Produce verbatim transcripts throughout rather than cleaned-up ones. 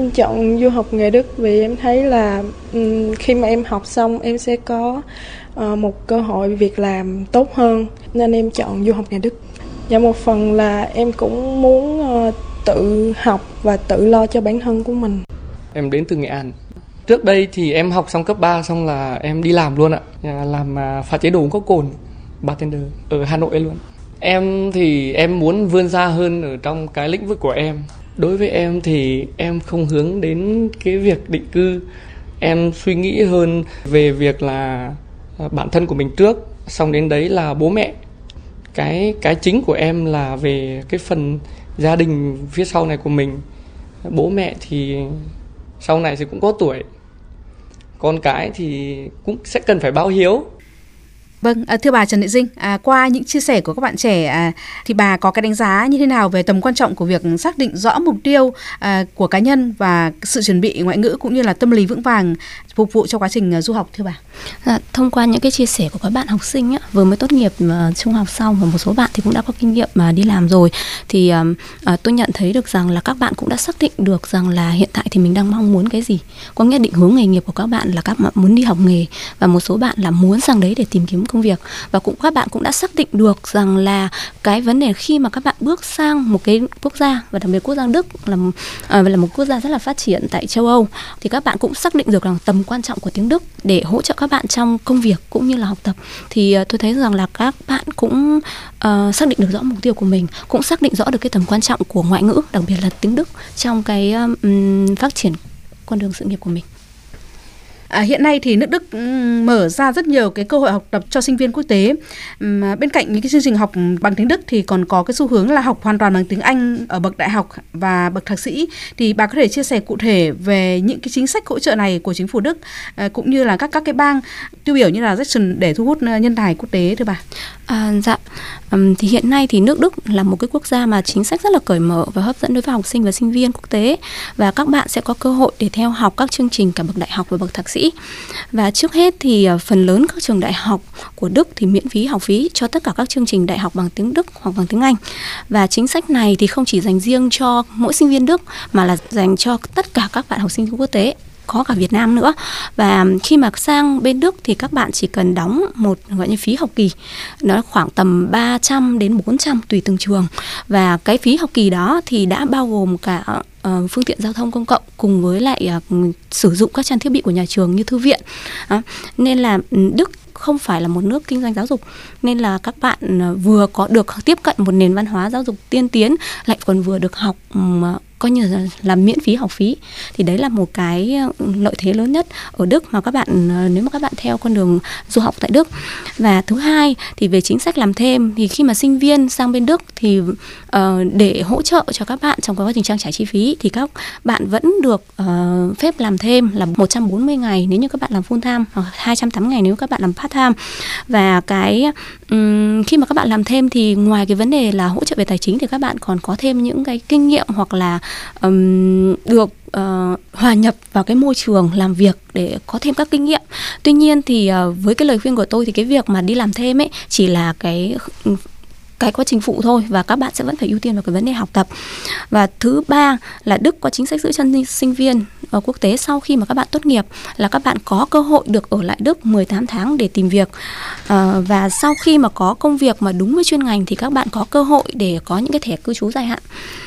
Em chọn du học nghề Đức vì em thấy là um, khi mà em học xong em sẽ có uh, một cơ hội việc làm tốt hơn, nên em chọn du học nghề Đức. Và một phần là em cũng muốn uh, tự học và tự lo cho bản thân của mình. Em đến từ Nghệ An. Trước đây thì em học xong cấp ba xong là em đi làm luôn ạ, làm uh, pha chế đồ uống có cồn, bartender ở Hà Nội luôn. Em thì em muốn vươn ra hơn ở trong cái lĩnh vực của em. Đối với em thì em không hướng đến cái việc định cư. Em suy nghĩ hơn về việc là bản thân của mình trước, xong đến đấy là bố mẹ. Cái, cái chính của em là về cái phần gia đình phía sau này của mình. Bố mẹ thì sau này thì cũng có tuổi. Con cái thì cũng sẽ cần phải báo hiếu. Vâng, à, thưa bà Trần Thị Dinh, à, qua những chia sẻ của các bạn trẻ à, thì bà có cái đánh giá như thế nào về tầm quan trọng của việc xác định rõ mục tiêu à, của cá nhân và sự chuẩn bị ngoại ngữ cũng như là tâm lý vững vàng phục vụ cho quá trình uh, du học thưa bà? À, thông qua những cái chia sẻ của các bạn học sinh á, vừa mới tốt nghiệp uh, trung học xong và một số bạn thì cũng đã có kinh nghiệm mà đi làm rồi, thì uh, uh, tôi nhận thấy được rằng là các bạn cũng đã xác định được rằng là hiện tại thì mình đang mong muốn cái gì. Có nghĩa định hướng nghề nghiệp của các bạn là các bạn muốn đi học nghề, và một số bạn là muốn sang đấy để tìm kiếm công việc, và cũng các bạn cũng đã xác định được rằng là cái vấn đề khi mà các bạn bước sang một cái quốc gia, và đặc biệt quốc gia Đức là uh, là một quốc gia rất là phát triển tại châu Âu, thì các bạn cũng xác định được rằng tầm quan trọng của tiếng Đức để hỗ trợ các bạn trong công việc cũng như là học tập. Thì uh, tôi thấy rằng là các bạn cũng uh, xác định được rõ mục tiêu của mình, cũng xác định rõ được cái tầm quan trọng của ngoại ngữ, đặc biệt là tiếng Đức trong cái um, phát triển con đường sự nghiệp của mình. À, hiện nay thì nước Đức mở ra rất nhiều cái cơ hội học tập cho sinh viên quốc tế. Uhm, bên cạnh những cái chương trình học bằng tiếng Đức thì còn có cái xu hướng là học hoàn toàn bằng tiếng Anh ở bậc đại học và bậc thạc sĩ. Thì bà có thể chia sẻ cụ thể về những cái chính sách hỗ trợ này của chính phủ Đức à, cũng như là các các cái bang tiêu biểu như là Sachsen để thu hút nhân tài quốc tế thưa bà? À, dạ. Um, thì hiện nay thì nước Đức là một cái quốc gia mà chính sách rất là cởi mở và hấp dẫn đối với học sinh và sinh viên quốc tế, và các bạn sẽ có cơ hội để theo học các chương trình cả bậc đại học và bậc thạc sĩ. Và trước hết thì uh, phần lớn các trường đại học của Đức thì miễn phí học phí cho tất cả các chương trình đại học bằng tiếng Đức hoặc bằng tiếng Anh. Và chính sách này thì không chỉ dành riêng cho mỗi sinh viên Đức mà là dành cho tất cả các bạn học sinh quốc tế, có cả Việt Nam nữa. Và khi mà sang bên Đức thì các bạn chỉ cần đóng một gọi như phí học kỳ, nó khoảng tầm ba trăm đến bốn trăm tùy từng trường. Và cái phí học kỳ đó thì đã bao gồm cả uh, phương tiện giao thông công cộng cùng với lại uh, sử dụng các trang thiết bị của nhà trường như thư viện. À, nên là Đức không phải là một nước kinh doanh giáo dục, nên là các bạn vừa có được tiếp cận một nền văn hóa giáo dục tiên tiến, lại còn vừa được học um, coi như là, là miễn phí học phí. Thì đấy là một cái lợi thế lớn nhất ở Đức mà các bạn, nếu mà các bạn theo con đường du học tại Đức. Và thứ hai thì về chính sách làm thêm, thì khi mà sinh viên sang bên Đức thì uh, để hỗ trợ cho các bạn trong quá trình trang trải chi phí thì các bạn vẫn được uh, phép làm thêm là một trăm bốn mươi ngày nếu như các bạn làm full time, hoặc hai trăm tám mươi ngày nếu các bạn làm part time. Và cái um, khi mà các bạn làm thêm thì ngoài cái vấn đề là hỗ trợ về tài chính thì các bạn còn có thêm những cái kinh nghiệm hoặc là Um, được uh, hòa nhập vào cái môi trường làm việc để có thêm các kinh nghiệm. Tuy nhiên thì uh, với cái lời khuyên của tôi thì cái việc mà đi làm thêm ấy chỉ là cái cái quá trình phụ thôi, và các bạn sẽ vẫn phải ưu tiên vào cái vấn đề học tập. Và thứ ba là Đức có chính sách giữ chân sinh viên ở quốc tế sau khi mà các bạn tốt nghiệp, là các bạn có cơ hội được ở lại Đức mười tám tháng để tìm việc. À, và sau khi mà có công việc mà đúng với chuyên ngành thì các bạn có cơ hội để có những cái thẻ cư trú dài hạn.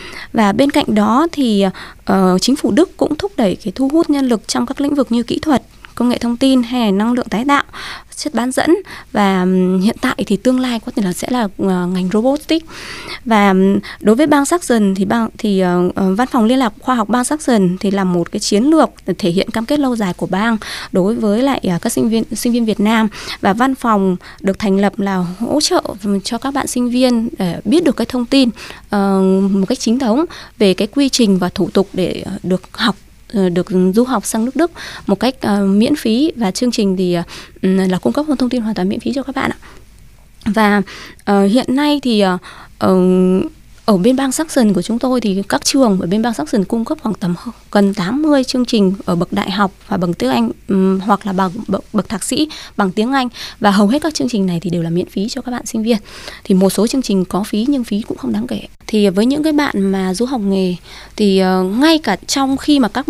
Và bên cạnh đó thì uh, chính phủ Đức cũng thúc đẩy cái thu hút nhân lực trong các lĩnh vực như kỹ thuật, công nghệ thông tin hay là năng lượng tái tạo, chất bán dẫn. Và um, hiện tại thì tương lai có thể là sẽ là uh, ngành robotics. Và um, đối với bang Sachsen thì bang thì uh, văn phòng liên lạc khoa học bang Sachsen thì là một cái chiến lược để thể hiện cam kết lâu dài của bang đối với lại uh, các sinh viên sinh viên Việt Nam. Và văn phòng được thành lập là hỗ trợ cho các bạn sinh viên để biết được cái thông tin uh, một cách chính thống về cái quy trình và thủ tục để uh, được học được du học sang nước Đức một cách uh, miễn phí, và chương trình thì uh, là cung cấp thông tin hoàn toàn miễn phí cho các bạn ạ. Và uh, hiện nay thì uh, uh, ở bên bang Sachsen của chúng tôi thì các trường ở bên bang Sachsen cung cấp khoảng tầm gần tám mươi chương trình ở bậc đại học và bằng tiếng Anh um, hoặc là bằng bậc, bậc thạc sĩ bằng tiếng Anh, và hầu hết các chương trình này thì đều là miễn phí cho các bạn sinh viên. Thì một số chương trình có phí nhưng phí cũng không đáng kể. Thì với những cái bạn mà du học nghề thì uh, ngay cả trong khi mà các